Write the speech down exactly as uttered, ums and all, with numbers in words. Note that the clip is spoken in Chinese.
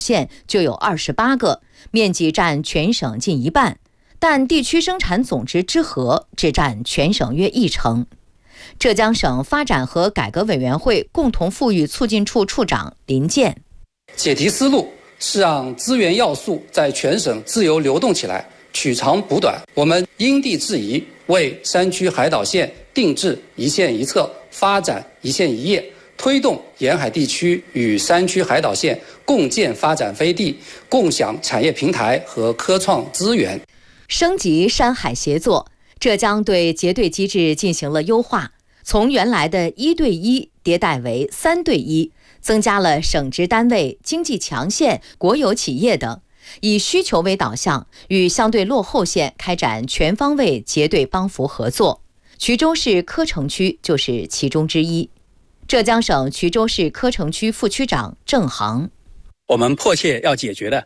县就有二十八个，面积占全省近一半，但地区生产总值之和只占全省约一成。浙江省发展和改革委员会共同富裕促进处处长林健， 解题思路是让资源要素在全省自由流动起来，取长补短。我们因地制宜，为山区海岛县定制一县一策，发展一县一业，推动沿海地区与山区海岛县共建发展飞地，共享产业平台和科创资源。 升级山海协作，浙江对结对机制进行了优化，从原来的一对一迭代为三对一，增加了省直单位、经济强县、国有企业等，以需求为导向，与相对落后县开展全方位结对帮扶合作。衢州市柯城区就是其中之一。浙江省衢州市柯城区副区长郑航， 我们迫切要解决的